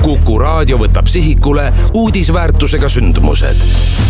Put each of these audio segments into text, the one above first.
Kuku Raadio võtab sihikule uudisväärtusega sündmused.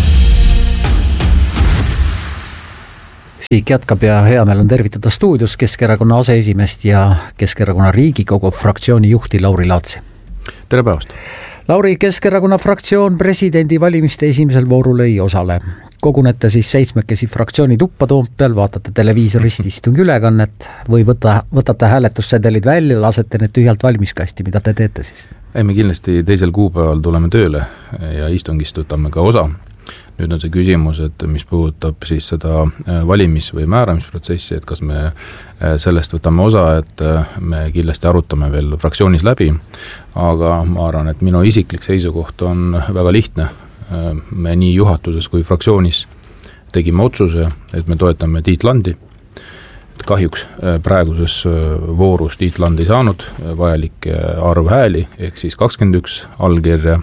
Siik jätkab ja hea meel on tervitada stuudios Keskerakonna aseesimeest ja Keskerakonna Riigikogu fraktsiooni juhti Lauri Laatsi. Tere päevast! Lauri, Keskerakonna fraktsioon presidendivalimiste esimesel voorul ei osale. Kogunete siis 7 fraktsiooni tuppa Toompeal, vaatate televiisorist istungi ülekannet või võtate hääletussedelid välja, lasete need tühjalt valmiskasti, mida te teete siis? Me kindlasti 2. kuupäeval tuleme tööle ja istungist võtame ka osa. Nüüd on see küsimus, et mis puudutab siis seda valimis- või määramisprotsessi, et kas me sellest võtame osa, et me kindlasti arutame veel fraktsioonis läbi, aga ma arvan, et minu isiklik seisukoht on väga lihtne. Me nii juhatuses kui fraktsioonis tegime otsuse, et me toetame Tiit Landi. Kahjuks praeguses voorus Tiit Land ei saanud vajalik arv hääli, ehk siis 21 allkirja.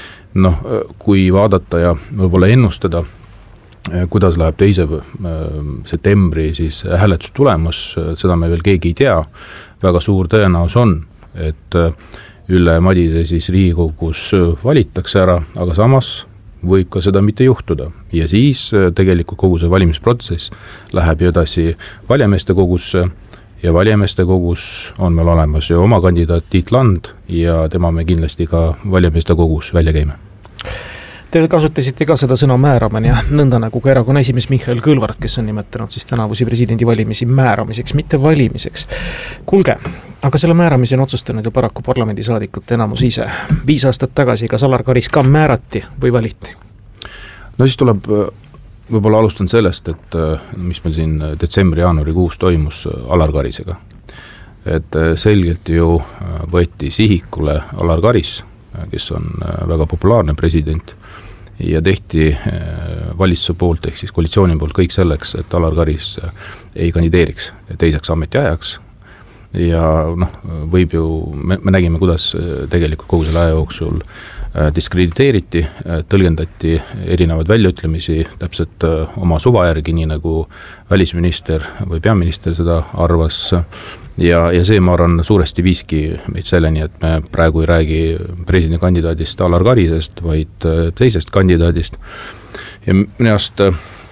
Kui vaadata ja võib-olla ennustada, kuidas läheb 2. septembri siis hääletustulemus, seda me veel keegi ei tea. Väga suur tõenäosus on, et Ülle Madise siis Riigikogus valitakse ära, aga samas võib ka seda mitte juhtuda. Ja siis tegelikult kogu see valimisprotsess läheb edasi valijameeste kogusse ja valijameeste kogus on meil olemas ju oma kandidaat Tiit Land ja tema me kindlasti ka valijameeste kogus välja käime. Te kasutasite ka seda sõna määramine ja nõnda nagu ka erakonna esimees Mihhail Kõlvart, kes on nimetanud siis tänavusi presidendivalimisi määramiseks, mitte valimiseks. Kuulge, aga selle määramise on otsustanud ju paraku parlamendisaadikute enamus ise. 5 aastat tagasi, kas Alar Karis ka määrati või valiti? No siis tuleb, võib-olla alustan sellest, et mis meil siin detsembri-jaanuarikuus toimus Alar Karisega. Et selgelt ju võeti sihikule Alar Karis, kes on väga populaarne president, ja tehti valitsuse poolt ehk siis koalitsiooni poolt kõik selleks, et Alar Karis ei kandideeriks teiseks ametiajaks ja võib ju, me nägime, kuidas tegelikult kogu selle aja jooksul diskrediteeriti, tõlgendati erinevaid väljaütlemisi täpselt oma suva järgi, nii nagu välisminister või peaminister seda arvas ja see, ma arvan, suuresti viiski meid selleni, et me praegu ei räägi presidendikandidaadist Alar Karisest, vaid teisest kandidaadist ja minu arust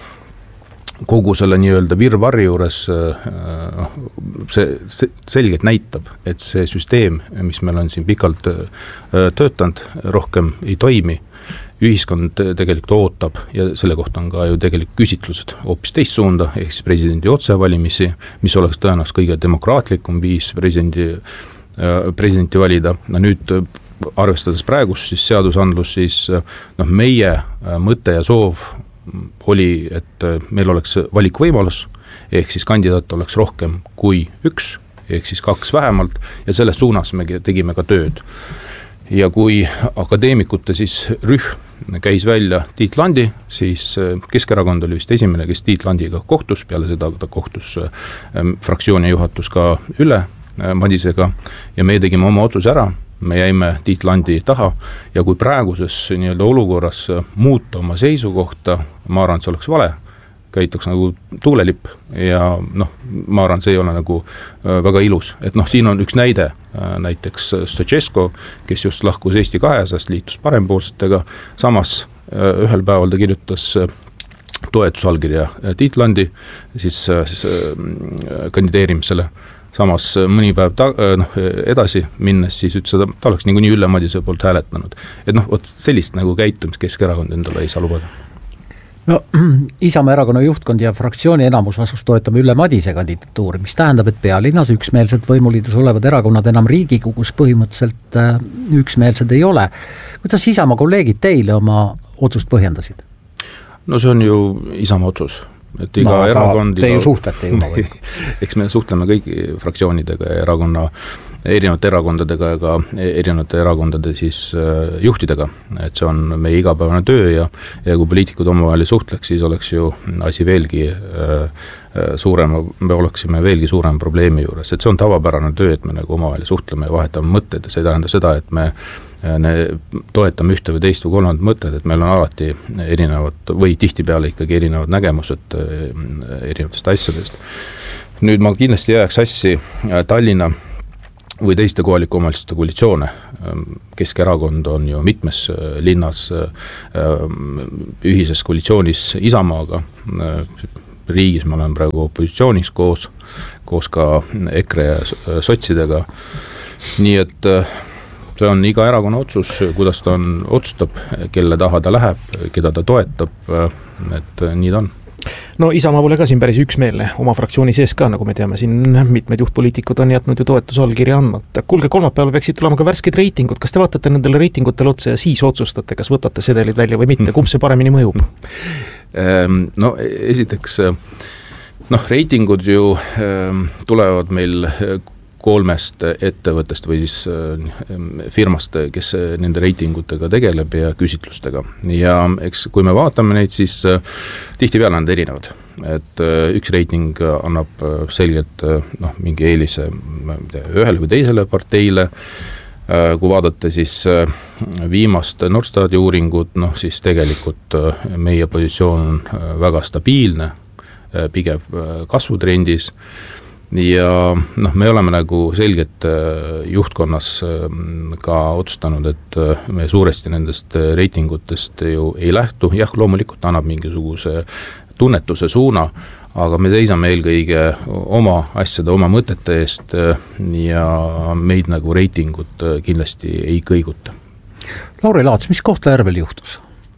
kogu selle nii-öelda virvarri juures see selgelt näitab, et see süsteem, mis meil on siin pikalt töötanud, rohkem ei toimi. Ühiskond tegelikult ootab ja selle kohta on ka ju tegelikult küsitlused hoopis teist suunda, ehk siis presidendi otsevalimisi, mis oleks tõenäoliselt kõige demokraatlikum viis presidenti valida. Nüüd arvestades praegust siis seadusandlus, siis meie mõte ja soov oli, et meil oleks valikvõimalus, ehk siis kandidaat oleks rohkem kui 1, ehk siis 2 vähemalt, ja selles suunas me tegime ka tööd. Ja kui akadeemikute siis rühm käis välja Tiit Landi, siis Keskerakond oli vist esimene, kes Tiit Landiga kohtus, peale seda ta kohtus fraktsiooni juhatus ka Ülle Madisega ja me tegime oma otsuse ära. Me jäime Tiit Landi taha ja kui praeguses nii-öelda olukorras muuta oma seisukohta, ma arvan, et see oleks vale, käituks nagu tuulelipp ja ma arvan, see ei ole nagu väga ilus. Et siin on üks näide, näiteks Stochesko, kes just lahkus Eesti 200-st, liitus parempoolsetega, samas ühel päeval ta kirjutas toetusallkirja Tiit Landi siis kandideerimisele. Samas mõni päev edasi minnes siis ütles, et ta oleks niikuinii Ülle Madise poolt hääletanud. Et sellist nagu käitumist Keskerakond endale ei saa lubada. Isamaa erakonna juhtkond ja fraktsiooni enamus asus toetama Ülle Madise kandidatuuri, mis tähendab, et pealinnas üksmeelselt võimuliidus olevad erakonnad enam Riigikogus põhimõtteliselt üksmeelsed ei ole. Kuidas Isamaa kolleegid teile oma otsust põhjendasid? See on ju Isamaa otsus. Et iga erakond, te ju suhtlete juba või? Eks me suhtleme kõigi fraktsioonidega ja erinevate erakondadega ja ka erinevate erakondade siis juhtidega, et see on meie igapäevane töö ja kui poliitikud omavahel suhtleks, siis oleks ju asi veelgi suurem, me oleksime veelgi suurem probleemi juures, et see on tavapärane töö, et me nagu omavahel suhtleme ja vahetame mõtted ja see tähendab seda, et me toetame ühte või teist või kolmandat mõtted, et meil on alati erinevad või tihtipeale ikkagi erinevad nägemused erinevatest asjadest. Nüüd ma kindlasti jääks sassi Tallinna või teiste kohalike omavalitsuste koalitsioone. Keskerakond on ju mitmes linnas ühises koalitsioonis Isamaaga, riigis me oleme praegu opositsioonis koos ka EKRE ja sotsidega, nii et see on iga erakonna otsus, kuidas ta otsustab, kelle taha ta läheb, keda ta toetab, et nii ta on. No Isamaa pole ka siin päris üksmeelne oma fraktsiooni sees ka, nagu me teame, siin mitmed juhtpoliitikud on jätnud ju toetusallkirja andmata. Kuulge, kolmapäeval peaksid tulema ka värsked reitingud, kas te vaatate nendele reitingutele otsa ja siis otsustate, kas võtate sedelid välja või mitte, kumb see paremini mõjub? No esiteks, reitingud ju tulevad meil 3 ettevõttest või siis firmast, kes nende reitingutega tegeleb ja küsitlustega. Ja eks kui me vaatame neid, siis tihtipeale on erinevad. Et üks reiting annab selgelt mingi eelise ühele või teisele parteile. Kui vaadata siis viimast Norstati uuringut, siis tegelikult meie positsioon on väga stabiilne, pigem kasvutrendis. Ja me oleme nagu selgelt juhtkonnas ka otsustanud, et me suuresti nendest reitingutest ju ei lähtu. Jah, loomulikult annab mingisuguse tunnetuse suuna, aga me seisame eelkõige oma asjade, oma mõtete eest ja meid nagu reitingud kindlasti ei kõiguta. Lauri Laats, mis Kohtla-Järvel juhtus?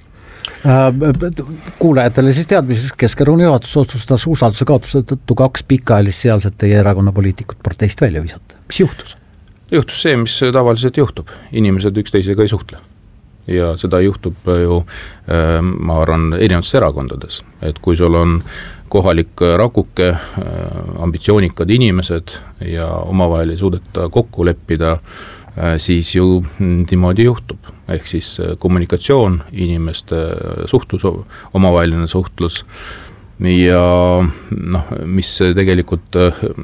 Kuulajatele siis teadmiseks, Keskerakonna juhatus otsustas usalduse kaotuse tõttu 2 pikaajalist sealset teie erakonna poliitikut parteist välja visata. Mis juhtus? Juhtus see, mis tavaliselt juhtub. Inimesed üksteisega ei suhtle. Ja seda juhtub ju, ma arvan, erinevates erakondades. Et kui sul on kohalik rakuke, ambitsioonikad inimesed ja omavahel ei suudeta kokku leppida, siis ju niimoodi juhtub. Ehk siis kommunikatsioon, inimeste suhtlus, omavaheline suhtlus ja mis tegelikult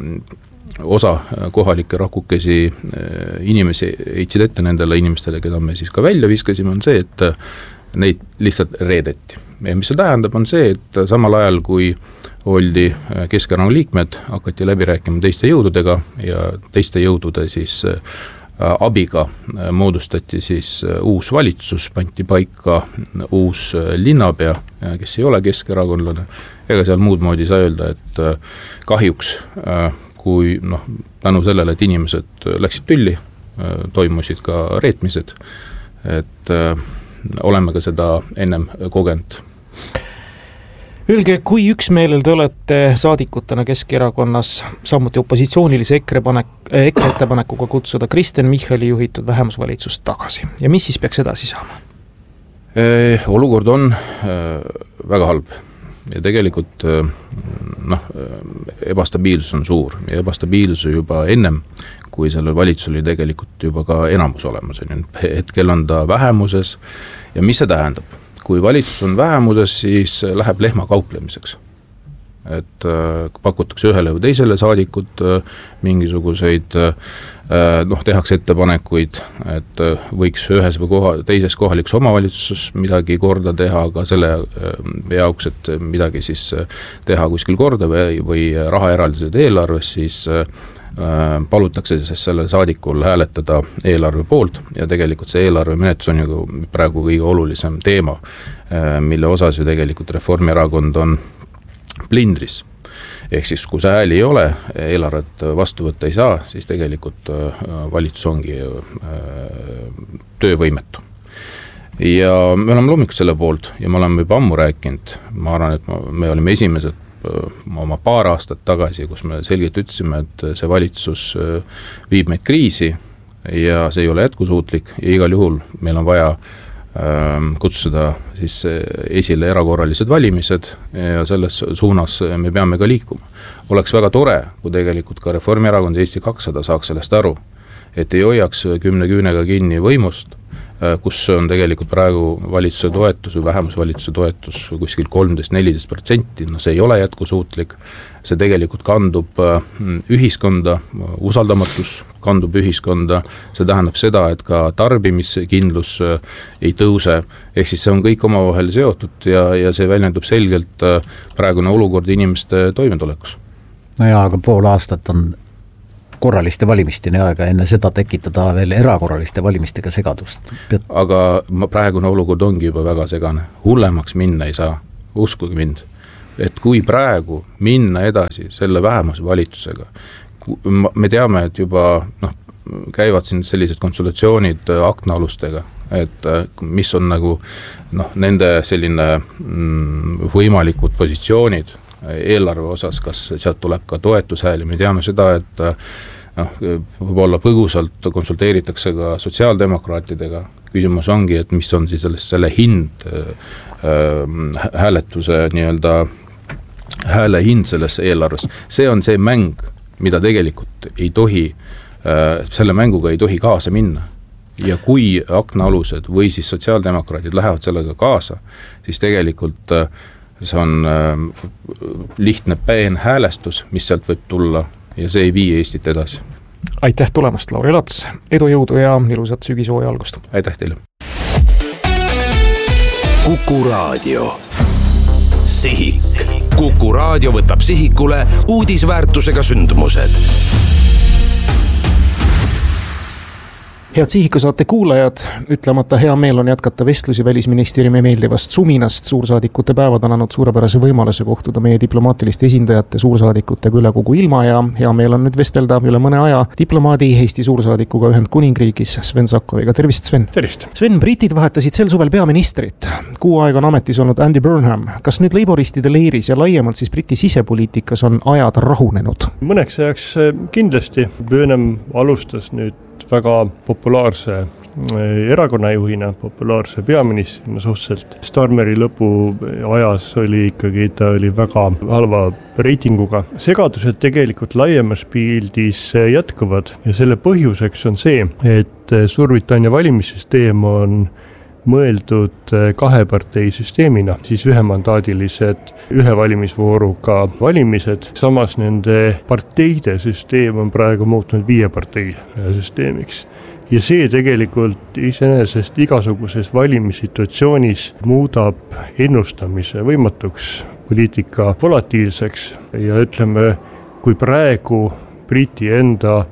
osa kohalikke rakukesi inimesi heitsid ette nendele inimestele, keda me siis ka välja viskasime, on see, et neid lihtsalt reedeti. Ja mis see tähendab, on see, et samal ajal kui oldi Keskerakonna liikmed, hakati läbi rääkima teiste jõududega ja teiste jõudude siis abiga moodustati siis uus valitsus, pandi paika uus linnapea, kes ei ole keskerakondlane, ega seal muud moodi saa öelda, et kahjuks kui tänu sellele, et inimesed läksid tülli, toimusid ka reetmised, et oleme ka seda ennem kogenud. Öelge, kui üksmeelel te olete saadikutena Keskerakonnas samuti opositsioonilise EKRE ettepanekuga kutsuda Kristen Michali juhitud vähemusvalitsust tagasi ja mis siis peaks edasi saama? Olukord on väga halb ja tegelikult ebastabiilsus on suur ja ebastabiilsus juba ennem, kui sellel valitsusel oli tegelikult juba ka enamus olemas. Hetkel on ta vähemuses ja mis see tähendab? Kui valitsus on vähemuses, siis läheb lehma kauplemiseks. Et pakutakse ühele või teisele saadikut mingisuguseid, tehakse ettepanekuid, et võiks ühes või teises kohalikus omavalitsuses midagi korda teha, aga selle jaoks, et midagi siis teha kuskil korda või rahaeraldised eelarves, siis palutakse siis selle saadikul hääletada eelarve poolt ja tegelikult see eelarve menetlus on ju praegu kõige olulisem teema, mille osas ju tegelikult Reformierakond on plindris. Ehk siis, kui see hääli ei ole, eelarvet vastu võtta ei saa, siis tegelikult valitsus ongi töövõimetu. Ja me oleme loomulikult selle poolt ja me oleme juba ammu rääkinud, ma arvan, et me olime esimesed oma paar aastat tagasi, kus me selgelt ütlesime, et see valitsus viib meid kriisi ja see ei ole jätkusuutlik ja igal juhul meil on vaja kutsuda siis esile erakorralised valimised ja selles suunas me peame ka liikuma. Oleks väga tore, kui tegelikult ka Reformierakond ja Eesti 200 saaks sellest aru, et ei hoiaks 10 küünega kinni võimust, kus on tegelikult praegu valitsuse toetus või vähemusvalitsuse toetus kuskil 13-14%, see ei ole jätkusuutlik, see tegelikult kandub ühiskonda, usaldamatus kandub ühiskonda, see tähendab seda, et ka tarbimiskindlus ei tõuse, ehk siis see on kõik omavahel seotud ja see väljendub selgelt praegune olukord inimeste toimetulekus. No jaa, aga pool aastat on korraliste valimisteni aega, enne seda tekitada veel erakorraliste valimistega segadust. Aga praegune olukord ongi juba väga segane, hullemaks minna ei saa, uskuge mind, et kui praegu minna edasi selle vähemusvalitsusega, me teame, et juba käivad siin sellised konsultatsioonid aknaalustega, et mis on nagu nende selline võimalikud positsioonid eelarve osas, kas sealt tuleb ka toetushääli, me teame seda, et võib-olla põgusalt konsulteeritakse ka sotsiaaldemokraatidega, küsimus ongi, et mis on siis selle hind, hääletuse nii-öelda hääle hind selles eelarves, see on see mäng, mida tegelikult ei tohi, selle mänguga ei tohi kaasa minna. Ja kui aknaalused või siis sotsiaaldemokraadid lähevad sellega kaasa, siis tegelikult see on lihtne peenhäälestus, mis sealt võib tulla ja see ei vii Eestit edasi. Aitäh tulemast, Lauri Lats, edu, jõudu ja ilusat sügishooaja algust. Aitäh teile. Kuku Raadio. Sihik. Kuku Raadio võtab sihikule uudisväärtusega sündmused. Head Sihiku saate kuulajad, ütlemata hea meel on jätkata vestlusi välisministeeriumi meeldivast suminast. Suursaadikute päevad on andnud suurepärase võimaluse kohtuda meie diplomaatiliste esindajate suursaadikutega üle kogu ilma ja hea meel on nüüd vestelda üle mõne aja diplomaadi Eesti suursaadikuga Ühendkuningriigis Sven Sakkoviga. Tervist, Sven! Tervist! Sven, britid vahetasid sel suvel peaministrit. Kuu aega on ametis olnud Andy Burnham. Kas nüüd leiboristide leiris ja laiemalt siis Briti sisepoliitikas on ajad rahunenud? Mõneks ajaks kindlasti. Burnham alustas nüüd väga populaarse erakonnajuhina, populaarse peaministrina suhteliselt. Starmeri lõpu ajas oli ikkagi, ta oli väga halva reitinguga. Segadused tegelikult laiemas pildis jätkuvad ja selle põhjuseks on see, et Suurbritannia valimissüsteem on mõeldud kaheparteisüsteemina, siis ühemandaadilised, ühe valimisvooruga valimised. Samas nende parteide süsteem on praegu muutunud 5 partei süsteemiks. Ja see tegelikult iseenesest igasuguses valimissituatsioonis muudab ennustamise võimatuks, poliitika volatiilseks ja ütleme, kui praegu Briti enda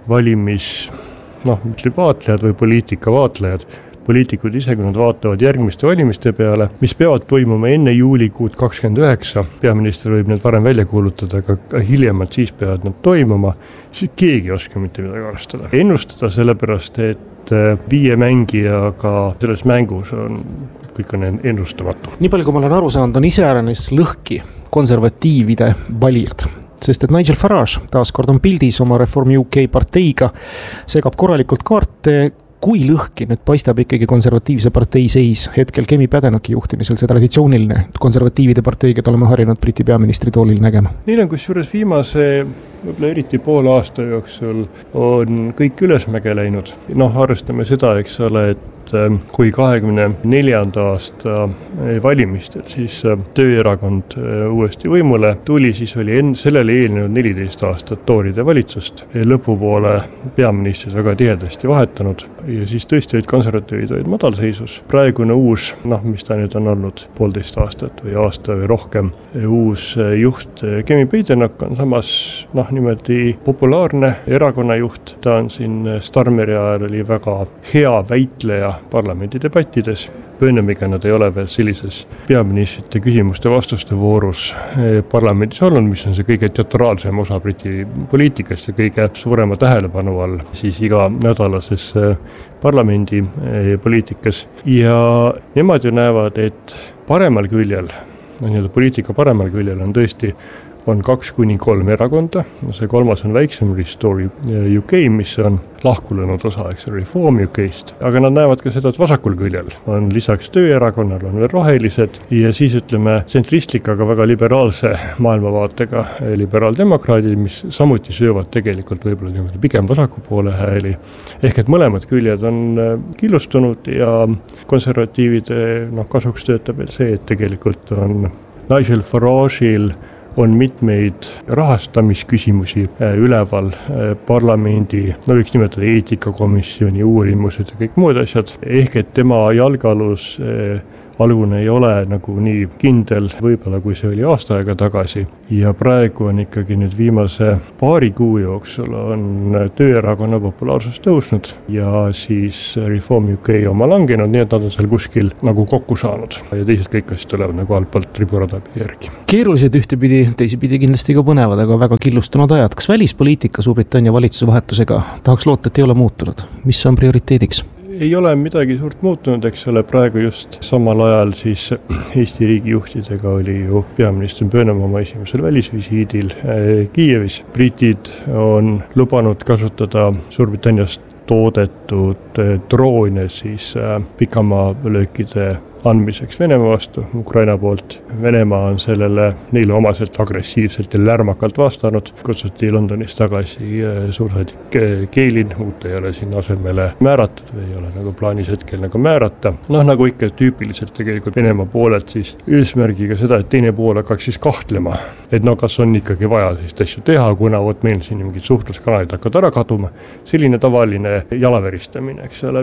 vaatlejad või poliitika vaatlejad, poliitikud ise, kui nad vaatavad järgmiste valimiste peale, mis peavad toimuma enne juulikuud 29, peaminister võib need varem välja kuulutada, aga hiljemalt siis peavad nad toimuma, siis keegi ei oska mitte midagi arvestada. Ennustada sellepärast, et 5 mängijaga selles mängus on kõik on ennustamatu. Nii palju, kui ma olen aru saanud, on iseäranis lõhki konservatiivide valijad. Sest et Nigel Farage taaskord on pildis oma Reform UK parteiga, segab korralikult kaarte. Kui lõhki nüüd paistab ikkagi konservatiivse partei seis hetkel Kemi Pädenaki juhtimisel, see traditsiooniline konservatiivide partei, keda oleme harjunud Briti peaministri toolil nägema? Neil on kusjuures viimase, võib-olla eriti poole aasta jooksul on kõik ülesmäge läinud. Arvestame seda, eks ole, et kui 24. aasta valimistel siis Tööerakond uuesti võimule tuli, siis oli sellele eelnenud 14 aastat tooride valitsust. Lõpupoole peaministrid väga tihedasti vahetanud ja siis tõesti olid konservatiivid olid madalseisus. Praegune uus, mis ta nüüd on olnud 1,5 aastat või aasta või rohkem, uus juht Kemi Pädenak on samas niimoodi populaarne erakonnajuht. Ta on siin Starmeri ajal oli väga hea väitleja parlamendi debattides. Burnhamiga nad ei ole veel sellises peaministrite küsimuste-vastuste voorus parlamendis olnud, mis on see kõige teatraalsem osa Briti poliitikast ja kõige suurema tähelepanu all siis iga nädalases parlamendi poliitikas. Ja nemad ju näevad, et paremal küljel, poliitika paremal küljel on tõesti on 2-3 erakonda, see 3. on väiksem Restore UK, mis on lahkulõnud osa, Reform UK-st, aga nad näevad ka seda, et vasakul küljel on lisaks Tööerakonnal on veel rohelised ja siis ütleme tsentristlik, aga väga liberaalse maailmavaatega liberaaldemokraadid, mis samuti söövad tegelikult võib-olla pigem vasaku poole hääli. Ehk et mõlemad küljed on killustunud ja konservatiivide kasuks töötab veel see, et tegelikult on Nigel Farage'il on mitmeid rahastamisküsimusi üleval parlamendi, võiks nimetada eetikakomisjoni uurimused ja kõik muud asjad. Ehk et tema jalgealus algune ei ole nagu nii kindel võib-olla, kui see oli aasta aega tagasi. Ja praegu on ikkagi nüüd viimase paari kuu jooksul on Tööerakonna populaarsus tõusnud ja siis Reform UK oma langenud, nii et nad on seal kuskil nagu kokku saanud. Ja teised kõik asjad tulevad nagu altpoolt riburada järgi. Keerulised ühtepidi, teisipidi kindlasti ka põnevad, aga väga killustunud ajad. Kas välispoliitika Suurbritannia valitsuse vahetusega tahaks loota, et ei ole muutunud? Mis on prioriteediks? Ei ole midagi suurt muutunud, eks ole, praegu just samal ajal siis Eesti riigijuhtidega oli ju peaminister Burnham oma esimesel välisvisiidil Kiievis. Britid on lubanud kasutada Suurbritanniast toodetud droone siis pikamaavlöökide andmiseks Venemaa vastu, Ukraina poolt. Venemaa on sellele neile omaselt agressiivselt ja lärmakalt vastanud. Kutsuti Londonis tagasi suursaadik Keelin, uut ei ole sinna asemele määratud või ei ole nagu plaanis hetkel nagu määrata. Nagu ikka tüüpiliselt tegelikult Venemaa poolelt siis eesmärgiga seda, et teine pool hakkaks siis kahtlema. Et kas on ikkagi vaja sellist asju teha, kuna meil siin mingid suhtluskanalid hakkavad ära kaduma. Selline tavaline jalaveristamine, eks ole,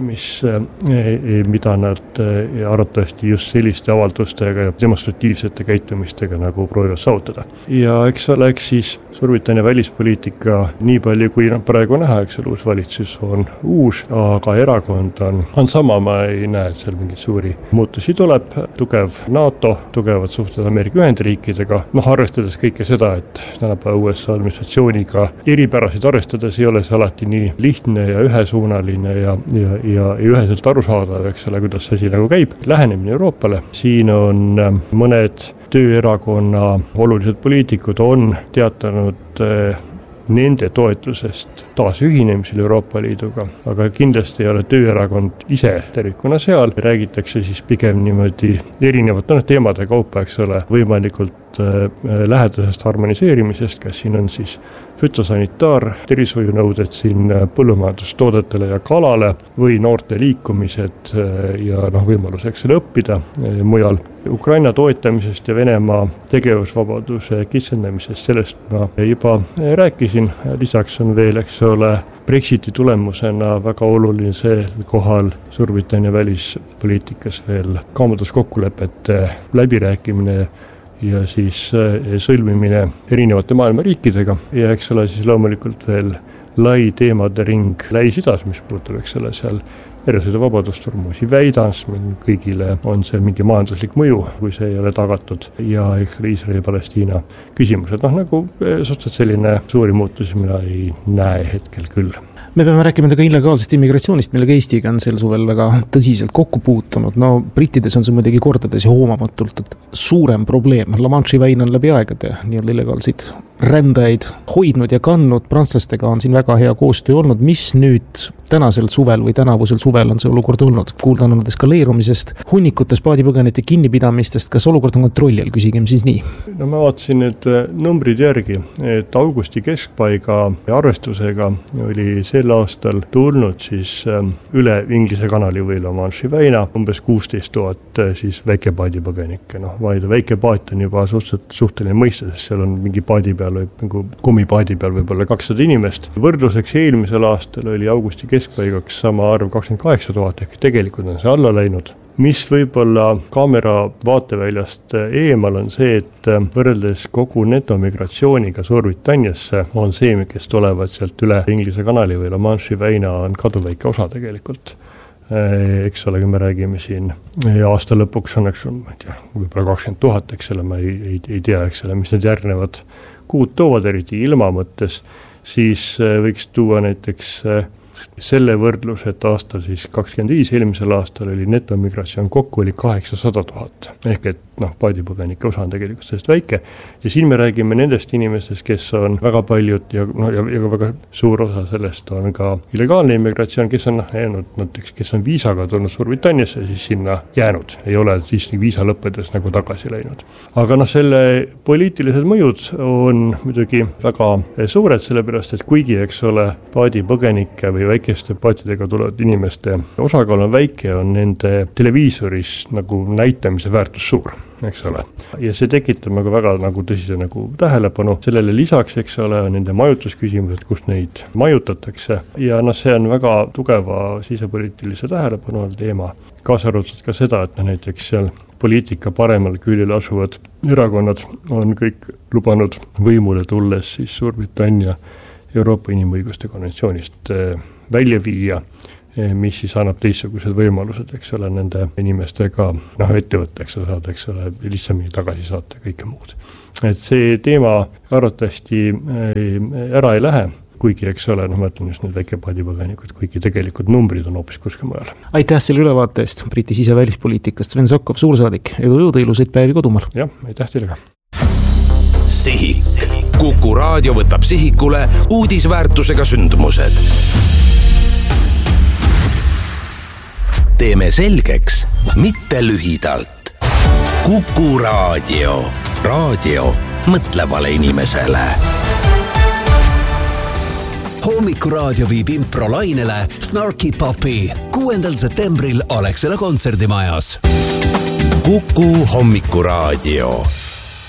mida nad arvatavasti just selliste avaldustega ja demonstratiivsete käitumistega nagu proovivad saavutada. Ja eks siis Suurbritannia välispoliitika nii palju kui praegu näha, eks ole, uus valitsus on uus, aga erakond on sama, ma ei näe, et seal mingid suuri muutusi tuleb. Tugev NATO, tugevad suhted Ameerika Ühendriikidega, arvestades kõike seda, et tänapäeva USA administratsiooniga eripärasid arvestades ei ole see alati nii lihtne ja ühesuunaline ja üheselt arusaadav, eks ole, kuidas see asi nagu käib. Lähenemine Euroopale. Siin on mõned Tööerakonna olulised poliitikud on teatanud nende toetusest taasühinemisel Euroopa Liiduga, aga kindlasti ei ole Tööerakond ise tervikuna seal. Räägitakse siis pigem niimoodi erinevate teemade kaupa, eks ole, võimalikult lähedasest harmoniseerimisest, kas siin on siis fütosanitaar, tervishoiunõuded siin põllumajandustoodetele ja kalale või noorte liikumised ja võimalus õppida mujal. Ukraina toetamisest ja Venemaa tegevusvabaduse kitsendamisest, sellest ma juba rääkisin. Lisaks on veel, eks ole, Brexiti tulemusena väga oluline kohal Suurbritannia välispoliitikas veel kaubanduskokkulepete läbirääkimine ja siis sõlmimine erinevate maailma riikidega ja eks ole siis loomulikult veel lai teemade ring Lähis-Idas, mis puudutab, eks ole, seal meresõiduvabadust, Hormuzi väidans, kõigile on see mingi majanduslik mõju, kui see ei ole tagatud ja eks ole Iisraeli-Palestiina küsimused, nagu suhteliselt selline suuri muutusi mina ei näe hetkel küll. Me peame rääkima ka illegaalsest immigratsioonist, millega Eestiga on sel suvel väga tõsiselt kokku puutunud. Brittides on see muidugi kordades ja hoomamatult suurem probleem. La Manche'i väin on läbi aegade nii-öelda illegaalseid rändajaid hoidnud ja kandnud. Prantslastega on siin väga hea koostöö olnud. Mis nüüd tänasel suvel või tänavusel suvel on see olukord olnud? Kuulda on eskaleerumisest, hunnikutes paadipõgenete kinnipidamistest. Kas olukord on kontrolli all, küsigem siis nii? Ma vaatasin need numbrid järgi, et augusti keskpaiga arvestusega oli sel aastal tulnud siis üle Inglise kanali või La Manche'i väina umbes 16 000 siis väikepaadipõgenikke. Väikepaat on juba suhteline mõiste, sest seal on mingi paadi peal või nagu kummipaadi peal võib-olla 200 inimest. Võrdluseks eelmisel aastal oli augusti keskpaigaks sama arv 28 000, ehk tegelikult on see alla läinud. Mis võib-olla kaamera vaateväljast eemal on see, et võrreldes kogu netomigratsiooniga Suurbritanniasse on see, kes tulevad sealt üle Inglise kanali või La Manche'i väina, on kaduvväike osa tegelikult. Eks ole, kui me räägime siin aasta lõpuks on, ma ei tea, võib-olla 20 000, eks ole, ma ei tea, eks ole, mis need järgnevad kuud toovad, eriti ilma mõttes, siis võiks tuua näiteks selle võrdlus, et aastal siis 25 eelmisel aastal oli netomigratsioon kokku oli 800 000. Ehk et paadipõgenike osa on tegelikult sellest väike. Ja siin me räägime nendest inimestest, kes on väga paljud ja väga suur osa sellest on ka illegaalne immigratsioon, kes on jäänud, kes on viisaga tulnud Suurbritanniasse ja siis sinna jäänud. Ei ole siis viisa lõppedes nagu tagasi läinud. Aga selle poliitilised mõjud on muidugi väga suured, sellepärast, et kuigi, eks ole, paadipõgenike või väikeste paatidega tulevad inimeste osakaal on väike, on nende televiisoris nagu näitamise väärtus suur. eks ole. ja see tekitab nagu väga nagu tõsise nagu tähelepanu, sellele lisaks, eks ole, nende majutusküsimused, kus neid majutatakse ja see on väga tugeva sisepoliitilise tähelepanu teema, kaasa arvatud ka seda, et näiteks seal poliitika paremal küljel asuvad erakonnad on kõik lubanud võimule tulles siis Suurbritannia Euroopa Inimõiguste konventsioonist välja viia, mis siis annab teistsugused võimalused, eks ole, nende inimestega ettevõtteks saada, eks ole, lihtsamini tagasi saata kõike muud. Et see teema arvatavasti ära ei lähe, kuigi, eks ole, ma ütlen just need väikepaadipõgenikud, kuigi tegelikult numbrid on hoopis kuskil mujal. Aitäh selle ülevaate eest, Briti sisevälispoliitikast Sven Sokov, suursaadik, edu, ilusaid päevi kodumaal. Jah, aitäh teile ka. Sihik. Kuku raadio võtab sihikule uudisväärtusega sündmused. Teeme selgeks, mitte lühidalt. Kuku raadio. Raadio mõtlevale inimesele. Hommikuraadio viib improlainele Snarky Puppy 6. septembril Alexela kontserdimajas. Kuku Hommikuraadio.